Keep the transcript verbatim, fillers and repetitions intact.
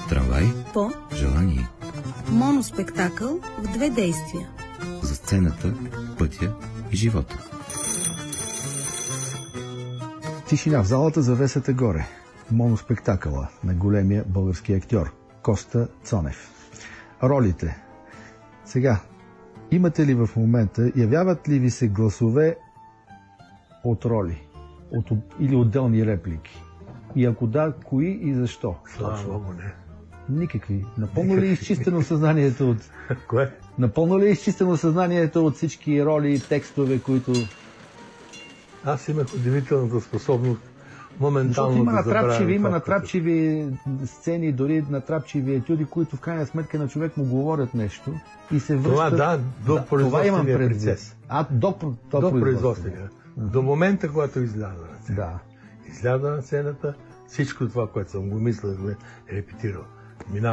Трамвай по желание. Моноспектакъл в две действия. За сцената, пътя и живота. Тишина в залата, завесата горе. Моноспектакъла на големия български актьор Коста Цонев. Ролите. Сега, имате ли в момента, явяват ли ви се гласове от роли? От, или отделни реплики? И ако да, кои и защо? Слава Богу, не. Никакви. Напълно ли е изчистено съзнанието от... Кое? Напълно ли е изчистено съзнанието от всички роли и текстове, които... Аз имах удивителната способност моментално Защото има да забравя натрапчиви, има това, натрапчиви сцени, дори натрапчиви етюди, които в крайна сметка на човек му говорят нещо и се връщат... Това да, до да, това имам производствения предвид. процес. А, до, до, До производствения. До момента, когато изляза на сцената. Да. Изляза на сцената, всичко това, което съм го мислил, го е репетирал. Минава